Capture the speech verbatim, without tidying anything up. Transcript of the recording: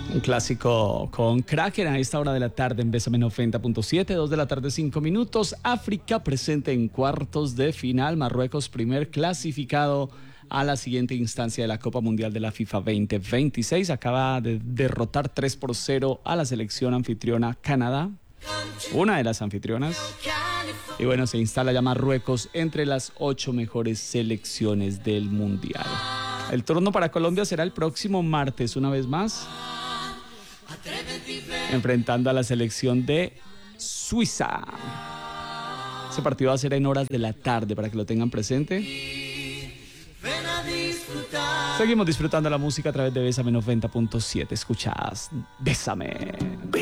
Un clásico con Kraken a esta hora de la tarde en Bésame noventa punto siete, dos de la tarde, cinco minutos. África presente en cuartos de final. Marruecos, primer clasificado a la siguiente instancia de la Copa Mundial de la FIFA veinte veintiséis. Acaba de derrotar tres por cero a la selección anfitriona Canadá, una de las anfitrionas. Y bueno, se instala ya Marruecos entre las ocho mejores selecciones del Mundial. El turno para Colombia será el próximo martes, una vez más, enfrentando a la selección de Suiza. Ese partido va a ser en horas de la tarde, para que lo tengan presente. Seguimos disfrutando la música a través de Bésame noventa punto siete. Escuchas Bésame.